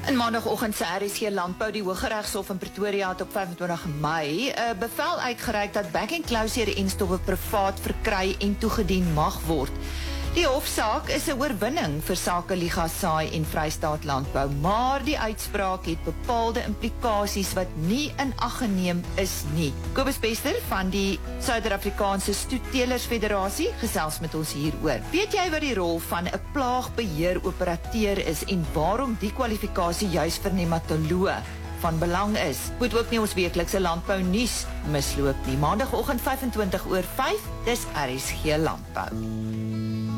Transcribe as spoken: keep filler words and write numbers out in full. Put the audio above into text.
In maandagoggend se R S G Landbou, die Hooggeregshof in Pretoria het op vyf-en-twintig Mei 'n bevel uitgereik dat back and close en stowwe privaat verkry en toegedien mag word. Die hofsaak is 'n oorwinning vir Sake Liga Saai en Vrystaat Landbou, maar die uitspraak het bepaalde implikasies wat nie in ag geneem is nie. Kobus Bester van die Suider-Afrikaanse Stoettelersfederasie gesels met ons hieroor. Weet jy wat die rol van 'n plaagbeheer-operateur is en waarom die kwalifikasie juis vir nematoloë van belang is? Moet ook nie ons weeklikse landbou nuus misloop nie. Maandagoggend vyf-en-twintig oor vyf, dis R S G Landbou.